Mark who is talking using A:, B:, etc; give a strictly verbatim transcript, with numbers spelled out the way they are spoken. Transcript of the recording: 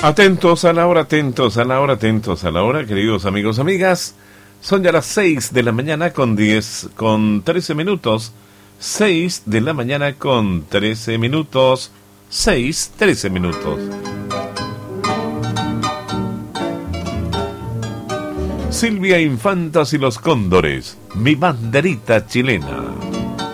A: Atentos a la hora, atentos a la hora, atentos a la hora, queridos amigos, amigas. Son ya las seis de la mañana con diez, con trece minutos. seis de la mañana con trece minutos. seis, trece minutos. Silvia Infantas y los Cóndores, mi banderita chilena.